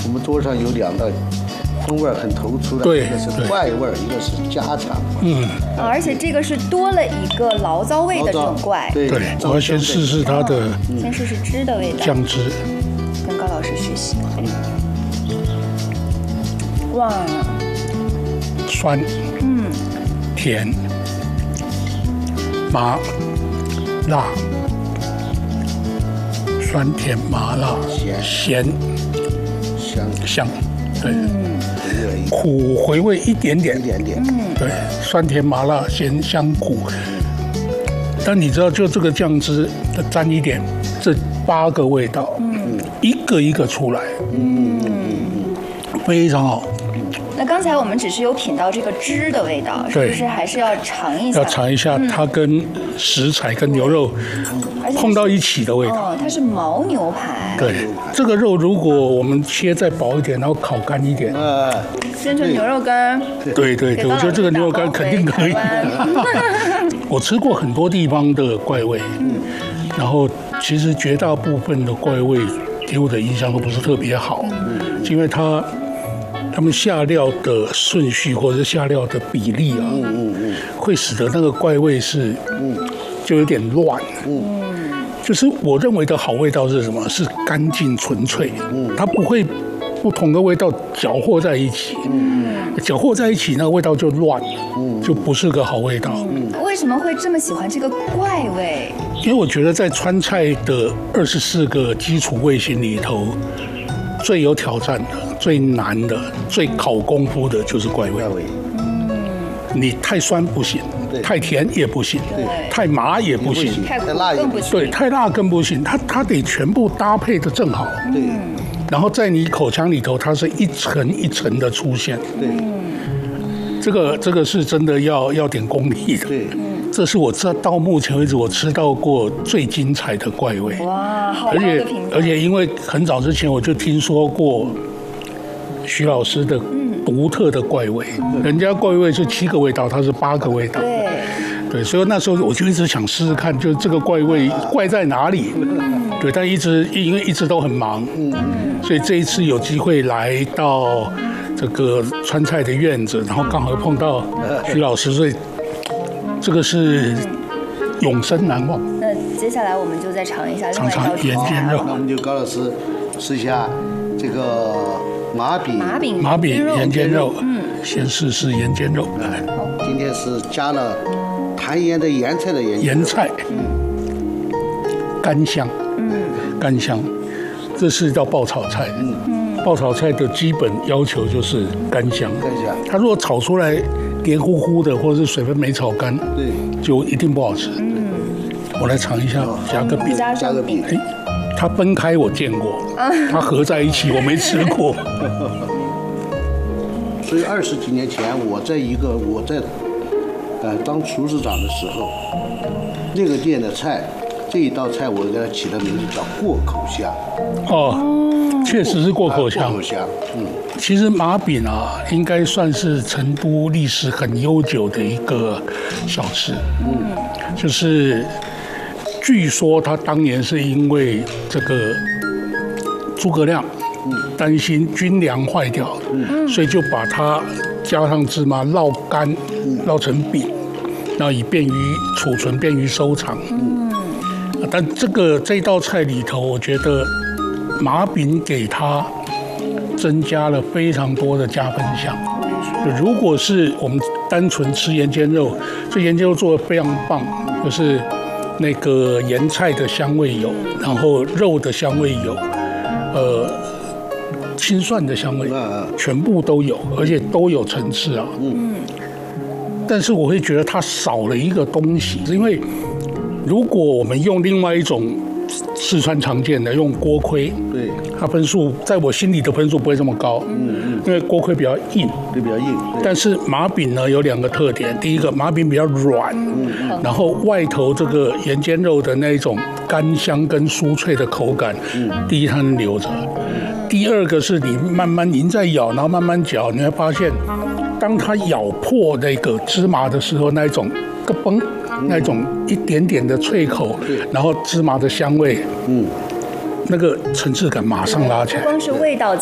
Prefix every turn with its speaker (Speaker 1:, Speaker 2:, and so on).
Speaker 1: 我们桌上有2道风味很突出的，一个是怪味，一个是家常味。
Speaker 2: 而且这个是多了一个醪糟味的这种怪。
Speaker 1: 对，
Speaker 3: 我要先试试它的，
Speaker 2: 先试试汁的味道。
Speaker 3: 酱汁，
Speaker 2: 跟高老师学习。哇，
Speaker 3: 酸，甜，麻，辣，酸甜麻辣，咸，香，对，苦回味一点点，对，酸甜麻辣咸香苦。但你知道，就这个酱汁沾一点，这8个味道，一个一个出来，非常好。
Speaker 2: 那刚才我们只是有品到这个汁的味道，是不是还是要尝一下？
Speaker 3: 要尝一下它跟食材跟牛肉碰到一起的味道。
Speaker 2: 哦，它是牦牛排。
Speaker 3: 对，这个肉如果我们切再薄一点，然后烤干一点，
Speaker 2: 变成牛肉干。
Speaker 3: 对，我觉得这个牛肉干肯定可以。我吃过很多地方的怪味，然后其实绝大部分的怪味给我的印象都不是特别好，因为他们下料的顺序或者是下料的比例啊，会使得那个怪味是，就有点乱。就是我认为的好味道是什么？是干净纯粹，它不会不同的味道搅和在一起，搅和在一起那个味道就乱了，就不是个好味道。
Speaker 2: 为什么会这么喜欢这个怪味？
Speaker 3: 因为我觉得在川菜的24个基础味型里头，最有挑战的、最难的、最考功夫的就是怪味。你太酸不行，太甜也不行，太麻也不行，
Speaker 2: 太辣更不行。
Speaker 3: 对，太辣更不行。它得全部搭配的正好。
Speaker 1: 对。
Speaker 3: 然后在你口腔里头，它是一层一层的出现。
Speaker 1: 对。
Speaker 3: 这个是真的要点功力的。
Speaker 1: 对。
Speaker 3: 这是我到目前为止我吃到过最精彩的怪味。
Speaker 2: 哇，好高的评价。
Speaker 3: 而且因为很早之前我就听说过徐老师的独特的怪味，人家怪味是7个味道，它是8个味道。对，所以那时候我就一直想试试看，就这个怪味怪在哪里。对，但因为一直都很忙，所以这一次有机会来到这个川菜的院子，然后刚好碰到徐老师，所以这个是永生难忘。
Speaker 2: 那接下来我们就再尝一下另外一道
Speaker 3: 盐煎肉。
Speaker 1: 那我们就高老师试一下这个麻饼
Speaker 3: 盐煎肉。先试试盐煎肉。
Speaker 1: 今天是加了弹盐的盐菜的
Speaker 3: 盐菜，干香，干香。这是一道爆炒菜。爆炒菜的基本要求就是干香。它如果炒出来黏糊糊的，或者是水分没炒干，
Speaker 1: 对，
Speaker 3: 就一定不好吃。我来尝一下，加个饼。
Speaker 1: 加个饼。
Speaker 3: 它分开我见过，它合在一起我没吃过。
Speaker 1: 所以20几年前，我在当厨师长的时候，那个店的菜，这一道菜我给它起的名字叫过口香。确实是过口香。过口香。其实麻饼啊，应该算是成都历史很悠久的一个小吃。就是据说他当年是因为这个诸葛亮担心军粮坏掉，所以就把它加上芝麻烙干，烙成饼，然后以便于储存，便于收藏。但这道菜里头，我觉得麻饼给它增加了非常多的加分项。如果是我们单纯吃盐煎肉，这盐煎肉做得非常棒，就是那个盐菜的香味有，然后肉的香味有，青蒜的香味全部都有，而且都有层次啊。但是我会觉得它少了一个东西，因为如果我们用另外一种四川常见的用锅盔，对，它分数在我心里的分数不会这么高，因为锅盔比较硬， 对，比较硬。
Speaker 3: 但是麻饼呢有2个特点，第一个麻饼比较软，然后外头这个盐煎肉的那种干香跟酥脆的口感，第一它能留着，第二个是你慢慢您在咬，然后慢慢嚼，你会发现，当它咬破那个芝麻的时候，那一种咯嘣。那种一点点的脆口，然后芝麻的香味，那个层次感马上拉起来。
Speaker 2: 光是味道